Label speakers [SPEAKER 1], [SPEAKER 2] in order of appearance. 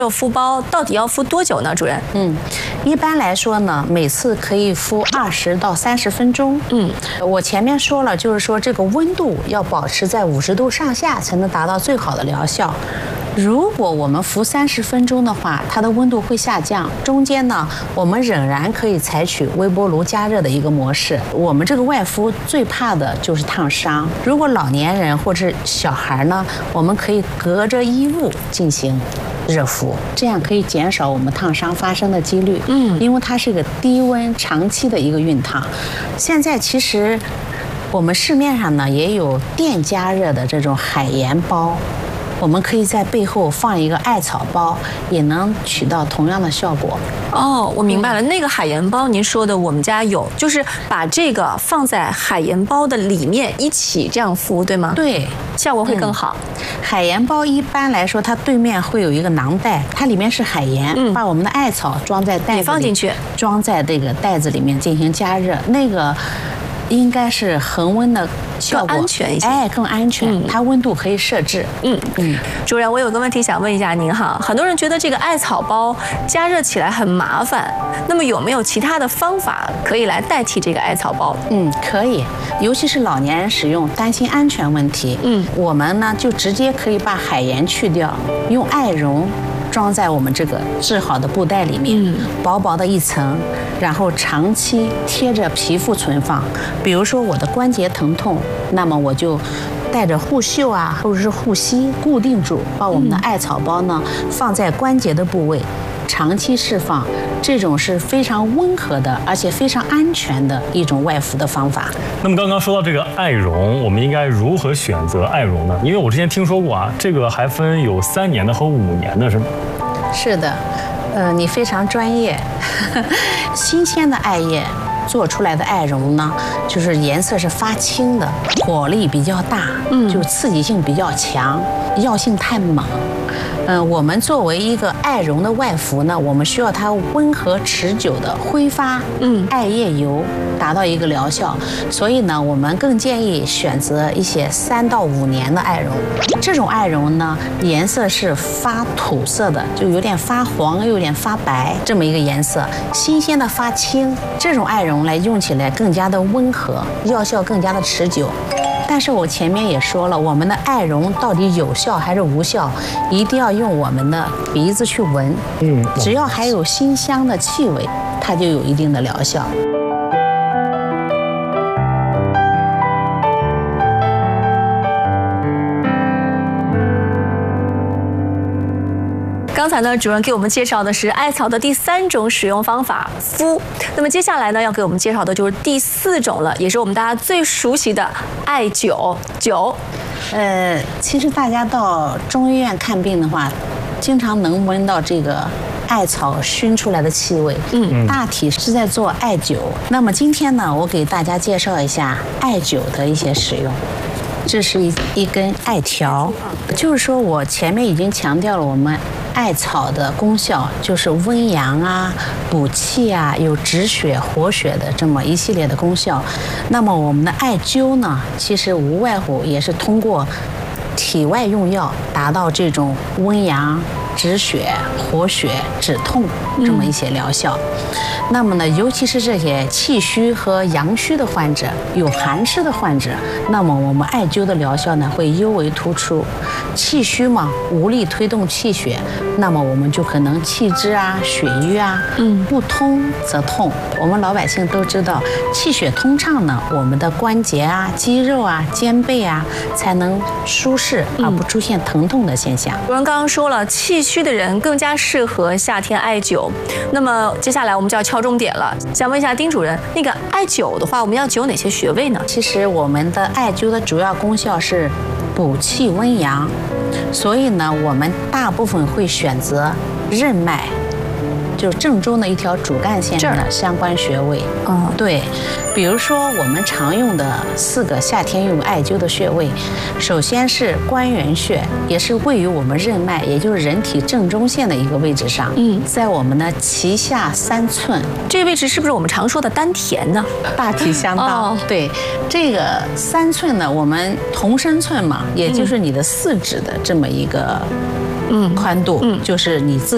[SPEAKER 1] 敷包到底要敷多久呢，主任？
[SPEAKER 2] 一般来说呢，每次可以敷20到30分钟。我前面说了，就是说这个温度要保持在50度上下，才能达到最好的疗效。如果我们敷30分钟的话，它的温度会下降。中间呢，我们仍然可以采取微波炉加热的一个模式。我们这个外敷最怕的就是烫伤。如果老年人或者小孩呢，我们可以隔着衣物进行热敷，这样可以减少我们烫伤发生的几率。因为它是个低温长期的一个熨烫。现在其实我们市面上呢也有电加热的这种海盐包。我们可以在背后放一个艾草包，也能起到同样的效果。
[SPEAKER 1] 哦，我明白了，那个海盐包您说的我们家有，就是把这个放在海盐包的里面一起这样敷，对吗？
[SPEAKER 2] 对，
[SPEAKER 1] 效果会更好。
[SPEAKER 2] 海盐包一般来说，它对面会有一个囊袋，它里面是海盐，把我们的艾草装在袋子里，
[SPEAKER 1] 放进去，装
[SPEAKER 2] 在这个袋子里面进行加热，那个应该是恒温的效果，
[SPEAKER 1] 更安全一些。
[SPEAKER 2] 更安全，它温度可以设置。
[SPEAKER 1] 主任，我有个问题想问一下您哈，很多人觉得这个艾草包加热起来很麻烦，那么有没有其他的方法可以来代替这个艾草包？
[SPEAKER 2] 可以，尤其是老年人使用，担心安全问题。我们呢就直接可以把海盐去掉，用艾绒装在我们这个制好的布袋里面，薄薄的一层，然后长期贴着皮肤存放。比如说我的关节疼痛，那么我就带着护袖啊，或者是护膝固定住，把我们的艾草包呢放在关节的部位，长期释放。这种是非常温和的，而且非常安全的一种外敷的方法。
[SPEAKER 3] 那么刚刚说到这个艾绒，我们应该如何选择艾绒呢？因为我之前听说过啊，这个还分有3年的和5年的，是吗？
[SPEAKER 2] 是的，你非常专业。新鲜的艾叶做出来的艾绒呢，就是颜色是发青的，火力比较大，就刺激性比较强，药性太猛。我们作为一个艾绒的外敷呢，我们需要它温和持久的挥发艾叶油，达到一个疗效。所以呢，我们更建议选择一些3到5年的艾绒。这种艾绒呢，颜色是发土色的，就有点发黄，又有点发白，这么一个颜色。新鲜的发青，这种艾绒来用起来更加的温和，药效更加的持久。但是我前面也说了，我们的艾绒到底有效还是无效，一定要用我们的鼻子去闻。只要还有馨香的气味，它就有一定的疗效。
[SPEAKER 1] 刚才呢，主任给我们介绍的是艾草的第3种使用方法敷。那么接下来呢，要给我们介绍的就是第4种了，也是我们大家最熟悉的艾灸。
[SPEAKER 2] 其实大家到中医院看病的话，经常能闻到这个艾草熏出来的气味。大体是在做艾灸。那么今天呢，我给大家介绍一下艾灸的一些使用。这是一根艾条，就是说我前面已经强调了我们艾草的功效，就是温阳啊、补气啊，有止血活血的这么一系列的功效。那么我们的艾灸呢，其实无外乎也是通过体外用药达到这种温阳、止血、活血、止痛这么一些疗效。那么呢，尤其是这些气虚和阳虚的患者，有寒湿的患者，那么我们艾灸的疗效呢会尤为突出。气虚嘛，无力推动气血，那么我们就可能气滞啊、血瘀啊，不通则痛。我们老百姓都知道，气血通畅呢，我们的关节啊、肌肉啊、肩背啊才能舒适，而不出现疼痛的现象。
[SPEAKER 1] 主任刚刚说了，气虚的人更加适合夏天艾灸。那么接下来我们就要敲重点了，想问一下丁主任，那个艾灸的话，我们要灸哪些穴位呢？
[SPEAKER 2] 其实我们的艾灸的主要功效是补气温阳，所以呢，我们大部分会选择任脉，就是正中的一条主干线的相关穴位。对，比如说我们常用的4个夏天用艾灸的穴位，首先是关元穴，也是位于我们任脉，也就是人体正中线的一个位置上。在我们的脐下3寸，
[SPEAKER 1] 这个位置是不是我们常说的丹田呢？
[SPEAKER 2] 大体相当。对，这个3寸呢，我们同身寸嘛，也就是你的4指的这么一个宽度，就是你自